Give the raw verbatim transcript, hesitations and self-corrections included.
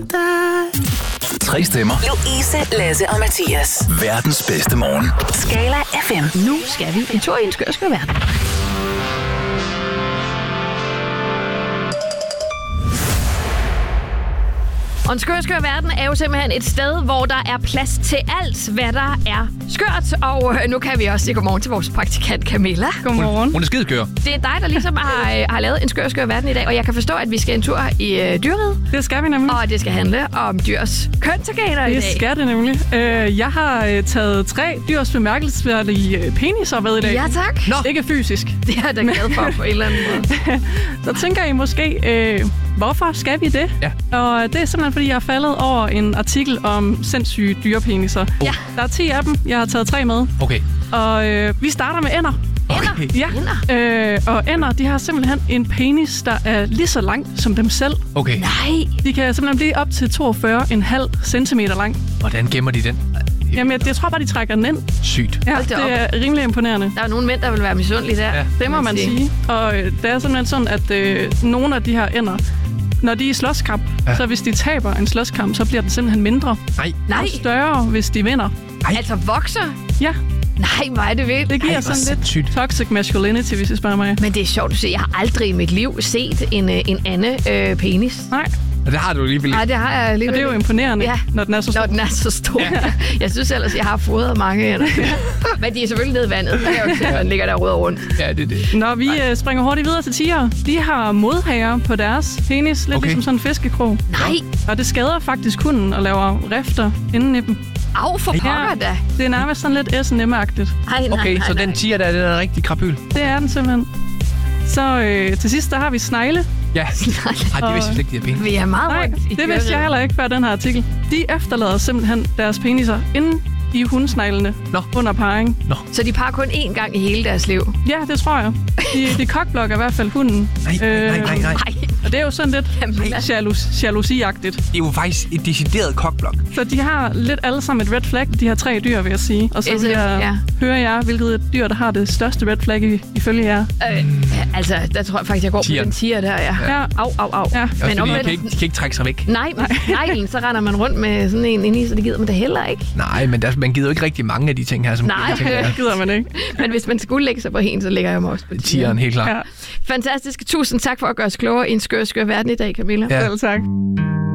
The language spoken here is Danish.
Tre stemmer. Louise, Lasse og Mathias. Verdens bedste morgen. Skala F M. Nu skal vi en tur i en skør, skør verden. Og en skør, skør verden er jo simpelthen et sted, hvor der er plads til alt, hvad der er skørt. Og øh, nu kan vi også sige godmorgen til vores praktikant Camilla. Godmorgen. Hun er skideskør. Det er dig, der ligesom har, øh, har lavet en skør, skør verden i dag. Og jeg kan forstå, at vi skal en tur i øh, dyreriget. Det skal vi nemlig. Og det skal handle om dyrs kønsorganer i Det dag. skal det nemlig. Øh, jeg har øh, taget tre dyrs bemærkelsesværdige øh, peniser med i dag. Ja, tak. Nå. Ikke fysisk. Det er jeg da glad for på en eller anden måde. Så tænker I måske, øh, hvorfor skal vi det? Ja. Og det er simpelthen, fordi jeg er faldet over en artikel om sindssyge dyrepeniser. Ja. Der er ti af dem. Jeg har taget tre med. Okay. Og øh, vi starter med ænder. Okay. Ja. Øh, og ænder, de har simpelthen en penis, der er lige så lang som dem selv. Okay. Nej. De kan simpelthen blive op til toogfyrre komma fem centimeter lang. Hvordan gemmer de den? Jamen, jeg, jeg tror bare, de trækker den ind. Sygt. Ja, Hold da det op. er rimelig imponerende. Der er nogle mænd, der vil være misundelige der. Ja. Det må man sige. Og øh, det er simpelthen sådan, at øh, nogle af de her ænder, når de er i slåskamp, Ja. ja. så hvis de taber en slåskamp, så bliver den simpelthen mindre. Nej. Nej. Og større, hvis de vinder. Ej. Altså vokser? Ja, Nej, hvor er det vildt. det giver Ej, hvor sådan lidt sindssygt. toxic masculinity, hvis I spørger mig. Men det er sjovt, du siger. Jeg har aldrig i mit liv set en, øh, en anden øh, penis. Nej, Og det har du alligevel Nej, ikke. det har jeg alligevel. og det er jo ikke. imponerende, Ja. når den er så stor. Når den er så stor. Ja. Jeg synes ellers, jeg har fodret mange ænder. Men de er selvfølgelig nede i vandet. Det kan jo ikke se, den ligger der og ruder rundt. Ja, det er det. Når vi øh, springer hurtigt videre til tiger, de har modhager på deres penis, lidt Okay. ligesom sådan en fiskekrog. Nej. Og det skader faktisk hunden og laver rifter inden i dem. Au, for pokker da. Det er nærmest sådan lidt S and M-agtigt. Ej, nej, Okay, nej, så nej. den tiger der, den er en rigtig krapyl. Det er den simpelthen. Så øh, til sidst, der har vi snegle. Ja. Ej, det vidste jeg slet ikke, de har penge. Vi er meget Nej, rundt i det vidste jeg dyreriget. heller ikke før den her artikel. De efterlader simpelthen deres peniser inde i hundsneglene Nå. under parring. Nå. Så de parer kun én gang i hele deres liv. Ja, det tror jeg. De, de kokblokker i hvert fald hunden. Nej, nej, nej, nej, nej. Nej. Og det er jo sådan lidt Camilla. jalous, jalousiagtigt. Det er jo faktisk et decideret kokblok. Så de har lidt alle sammen et red flag, de her tre dyr, vil jeg sige. Og så S F, vil jeg ja. høre jer, hvilket dyr, der har det største red flag i- ifølge jer. Øh, altså, der tror jeg faktisk, jeg går Tieren. på den tiger der, ja. Ja. Au, au, au. Ja. Også Men fordi de omvendt... kan, ikke, de kan ikke trække sig væk. Nej, men sneglen, så render man rundt med sådan en inde i, så det gider man da heller ikke. Nej, men der, man gider jo ikke rigtig mange af de ting her, som Nej. jeg tænker, Det gider man ikke. Men hvis man skulle lægge sig på en, så lægger jeg mig også på tieren, tieren. helt klart. Ja. Fantastisk. Tusind tak for at gøre os klogere i en skør, skør verden i dag, Camilla. Ja. Selv tak.